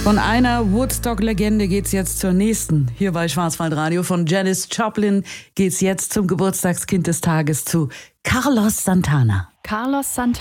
Von einer Woodstock-Legende geht's jetzt zur nächsten. Hier bei Schwarzwaldradio. Von Janis Joplin geht's jetzt zum Geburtstagskind des Tages zu Carlos Santana. Carlos Santana.